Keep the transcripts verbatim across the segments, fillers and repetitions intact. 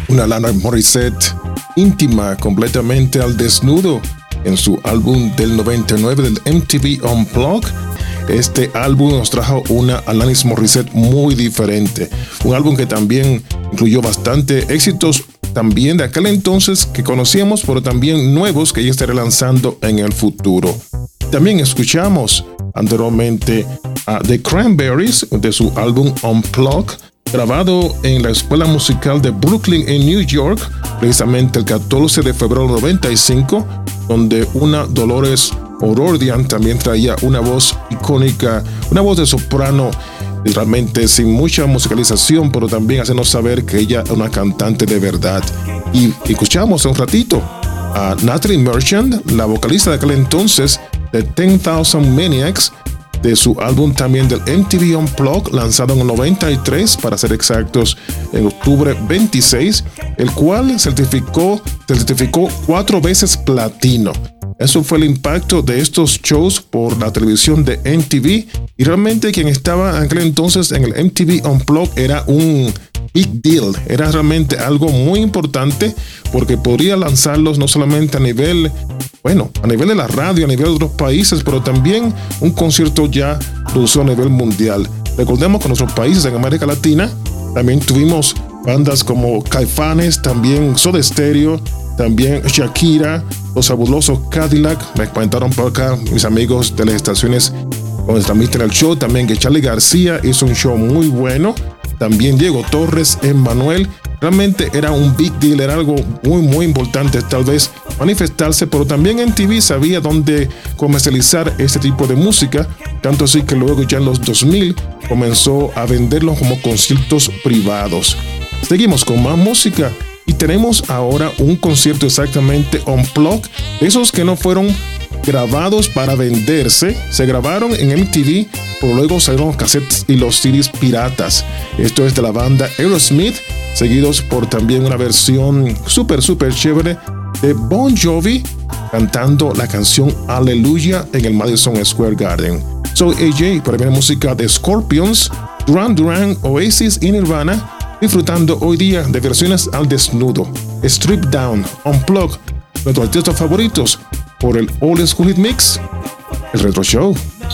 una Alanis Morissette íntima, completamente al desnudo, en su álbum del noventa y nueve del M T V Unplugged. Este álbum nos trajo una Alanis Morissette muy diferente, un álbum que también incluyó bastante éxitos también de aquel entonces que conocíamos, pero también nuevos que ella estará lanzando en el futuro. También escuchamos anteriormente a The Cranberries de su álbum Unplugged, grabado en la Escuela Musical de Brooklyn en New York, precisamente el catorce de febrero del noventa y cinco, donde una Dolores O'Riordan también traía una voz icónica, una voz de soprano, realmente sin mucha musicalización, pero también hacernos saber que ella es una cantante de verdad. Y escuchamos un ratito a Natalie Merchant, la vocalista de aquel entonces de ten thousand Maniacs, de su álbum también del M T V Unplugged, lanzado en el noventa y tres, para ser exactos, en octubre veintiséis, el cual certificó, certificó cuatro veces platino. Eso fue el impacto de estos shows por la televisión de M T V, y realmente quien estaba en aquel entonces en el M T V Unplugged era un big deal, era realmente algo muy importante, porque podría lanzarlos no solamente a nivel, bueno, a nivel de la radio, a nivel de otros países, pero también un concierto ya producido a nivel mundial. Recordemos que en nuestros países, en América Latina, también tuvimos bandas como Caifanes, también Soda Stereo, también Shakira, los fabulosos Cadillac. Me comentaron por acá mis amigos de las estaciones donde transmiten el show, también que Charly García hizo un show muy bueno, también Diego Torres, Emmanuel. Realmente era un big deal, era algo muy muy importante tal vez manifestarse, pero también M T V sabía dónde comercializar este tipo de música, tanto así que luego ya en los dos mil comenzó a venderlos como conciertos privados. Seguimos con más música y tenemos ahora un concierto exactamente unplugged, esos que no fueron grabados para venderse, se grabaron en M T V, pero luego salieron los cassettes y los C Ds piratas. Esto es de la banda Aerosmith, seguidos por también una versión súper súper chévere de Bon Jovi cantando la canción Hallelujah en el Madison Square Garden. Soy A J, para ver música de Scorpions, Duran Duran, Oasis y Nirvana, disfrutando hoy día de versiones al desnudo, Strip Down, Unplugged, nuestros artistas favoritos por el Old School Hit Mix, el Retro Show.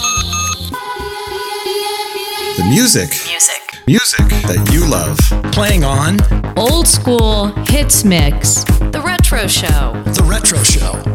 The music. Music. Music that you love. Playing on Old School Hits Mix, the Retro Show. The Retro Show.